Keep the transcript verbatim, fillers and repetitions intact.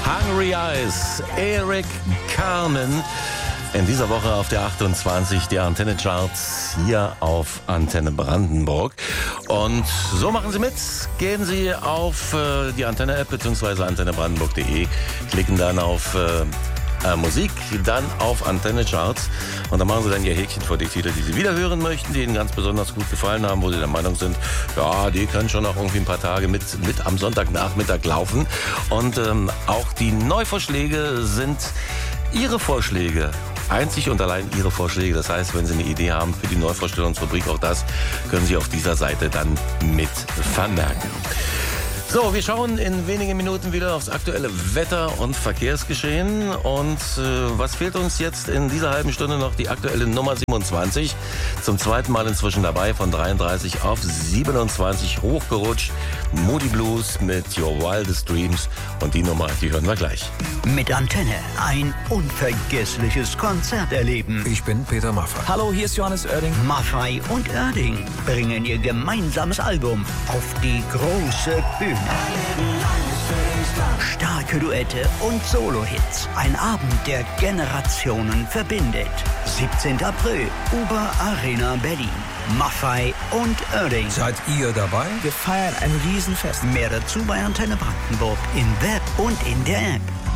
Hungry Eyes, Eric Carmen. In dieser Woche auf der achtundzwanzig der Antenne Charts hier auf Antenne Brandenburg. Und so machen Sie mit. Gehen Sie auf äh, die Antenne-App bzw. antenne brandenburg punkt de, klicken dann auf äh, äh, Musik, dann auf Antenne Charts und dann machen Sie dann Ihr Häkchen vor die Titel, die Sie wieder hören möchten, die Ihnen ganz besonders gut gefallen haben, wo Sie der Meinung sind, ja, die können schon noch irgendwie ein paar Tage mit, mit am Sonntagnachmittag laufen. Und ähm, auch die Neuvorschläge sind Ihre Vorschläge. Einzig und allein Ihre Vorschläge. Das heißt, wenn Sie eine Idee haben für die Neuvorstellungsrubrik, auch das können Sie auf dieser Seite dann mit vermerken. So, wir schauen in wenigen Minuten wieder aufs aktuelle Wetter- und Verkehrsgeschehen. Und äh, was fehlt uns jetzt in dieser halben Stunde noch? Die aktuelle Nummer siebenundzwanzig. Zum zweiten Mal inzwischen dabei, von dreiunddreißig auf siebenundzwanzig hochgerutscht. Moody Blues mit Your Wildest Dreams. Und die Nummer, die hören wir gleich. Mit Antenne ein unvergessliches Konzert erleben. Ich bin Peter Maffay. Hallo, hier ist Johannes Oerding. Maffay und Oerding bringen ihr gemeinsames Album auf die große Bühne. Starke Duette und Solo-Hits. Ein Abend, der Generationen verbindet. siebzehnten April, Uber Arena Berlin. Maffay und Oerding. Seid ihr dabei? Wir feiern ein Riesenfest. Mehr dazu bei Antenne Brandenburg im Web und in der App.